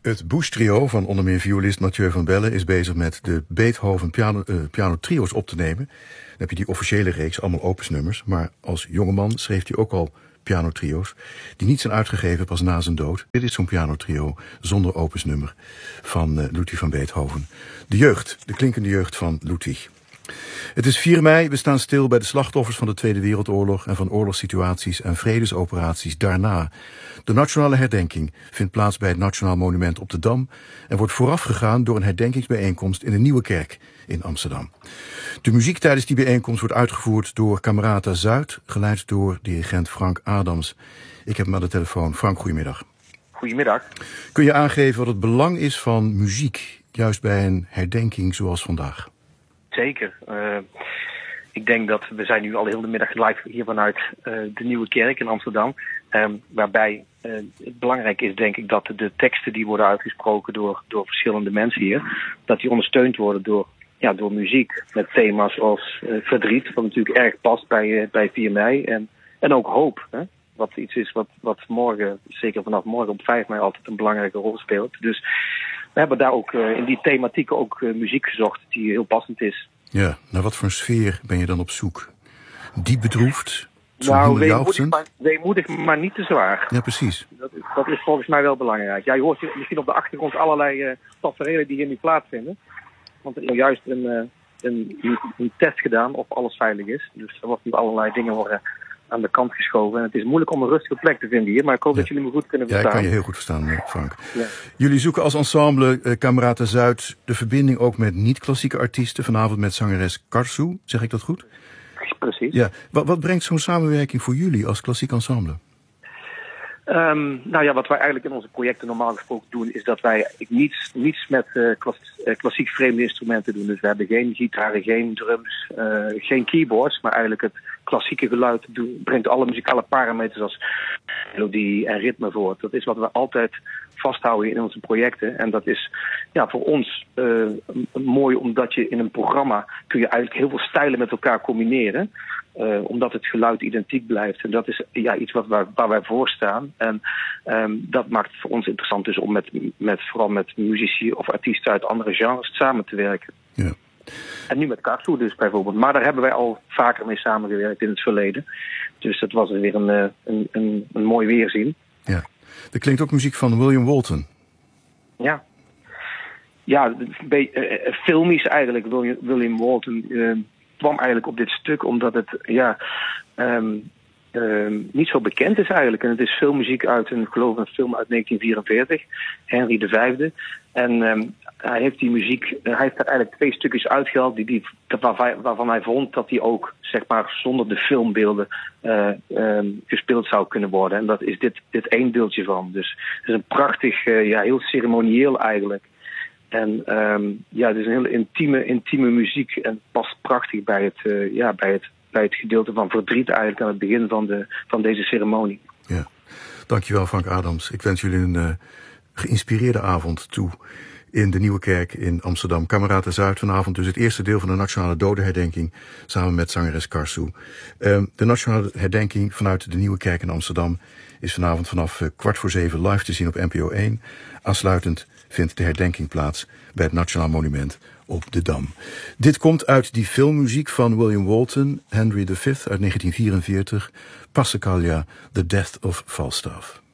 Het Bush Trio van onder meer violist Mathieu van Belle is bezig met de Beethoven piano trio's op te nemen. Dan heb je die officiële reeks, allemaal opusnummers. Maar als jongeman schreef hij ook al pianotrio's die niet zijn uitgegeven pas na zijn dood. Dit is zo'n pianotrio zonder opusnummer van Ludwig van Beethoven. De jeugd, de klinkende jeugd van Ludwig. Het is 4 mei, we staan stil bij de slachtoffers van de Tweede Wereldoorlog en van oorlogssituaties en vredesoperaties daarna. De nationale herdenking vindt plaats bij het Nationaal Monument op de Dam en wordt voorafgegaan door een herdenkingsbijeenkomst in de Nieuwe Kerk in Amsterdam. De muziek tijdens die bijeenkomst wordt uitgevoerd door Camerata Zuid, geleid door dirigent Frank Adams. Ik heb hem aan de telefoon. Frank, goedemiddag. Goedemiddag. Kun je aangeven wat het belang is van muziek, juist bij een herdenking zoals vandaag? Zeker. Ik denk dat we zijn nu al heel de middag live hier vanuit de Nieuwe Kerk in Amsterdam. Waarbij het belangrijk is, denk ik, dat de teksten die worden uitgesproken door verschillende mensen hier, dat die ondersteund worden door muziek met thema's als verdriet, wat natuurlijk erg past bij 4 mei. En ook hoop, hè? Wat iets is wat morgen, zeker vanaf morgen op 5 mei, altijd een belangrijke rol speelt. Dus we hebben daar ook in die thematieken ook muziek gezocht die heel passend is. Ja, naar wat voor een sfeer ben je dan op zoek? Diep bedroefd? Weemoedig, maar niet te zwaar. Ja, precies. Dat is volgens mij wel belangrijk. Ja, je hoort misschien op de achtergrond allerlei taferelen die hier nu plaatsvinden. Want er is juist een test gedaan of alles veilig is. Dus er wordt nu allerlei dingen worden aan de kant geschoven. En het is moeilijk om een rustige plek te vinden hier, maar ik hoop dat jullie me goed kunnen verstaan. Ja, ik kan je heel goed verstaan, Frank. Ja. Jullie zoeken als ensemble Camerata Zuid de verbinding ook met niet-klassieke artiesten. Vanavond met zangeres Karsu, zeg ik dat goed? Precies. Ja. Wat brengt zo'n samenwerking voor jullie als klassiek ensemble? Wat wij eigenlijk in onze projecten normaal gesproken doen, is dat wij niets met klassiek vreemde instrumenten doen. Dus we hebben geen gitaren, geen drums, geen keyboards, maar eigenlijk het klassieke geluid brengt alle muzikale parameters als melodie en ritme voort. Dat is wat we altijd vasthouden in onze projecten. En dat is voor ons mooi, omdat je in een programma kun je eigenlijk heel veel stijlen met elkaar combineren. Omdat het geluid identiek blijft. En dat is iets waar wij voor staan. En dat maakt het voor ons interessant dus om vooral met muzici of artiesten uit andere genres samen te werken. Ja. En nu met Karsu dus bijvoorbeeld. Maar daar hebben wij al vaker mee samengewerkt in het verleden. Dus dat was weer een mooi weerzien. Ja. Er klinkt ook muziek van William Walton. Ja. Ja, filmisch eigenlijk. William Walton kwam eigenlijk op dit stuk omdat het niet zo bekend is eigenlijk. En het is filmmuziek uit een film uit 1944, Henry V. En hij heeft die muziek, hij heeft er eigenlijk 2 stukjes uitgehaald waarvan hij vond dat die ook, zeg maar, zonder de filmbeelden gespeeld zou kunnen worden. En dat is dit 1 deeltje van. Dus het is een prachtig, heel ceremonieel eigenlijk. En het is een hele intieme muziek en past prachtig bij het gedeelte van verdriet eigenlijk aan het begin van deze ceremonie. Ja, dankjewel Frank Adams. Ik wens jullie een geïnspireerde avond toe in de Nieuwe Kerk in Amsterdam. Camerata Zuid vanavond, dus het eerste deel van de Nationale Dodenherdenking samen met zangeres Karsu. De Nationale Herdenking vanuit de Nieuwe Kerk in Amsterdam is vanavond vanaf 6:15 live te zien op NPO 1. Aansluitend vindt de herdenking plaats bij het Nationaal Monument op de Dam. Dit komt uit die filmmuziek van William Walton, Henry V uit 1944, Passacaglia, The Death of Falstaff.